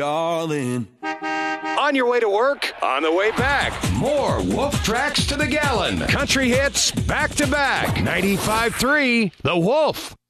darling. On your way to work, on the way back. More Wolf Tracks to the Gallon. Country hits back to back. 95.3 The Wolf.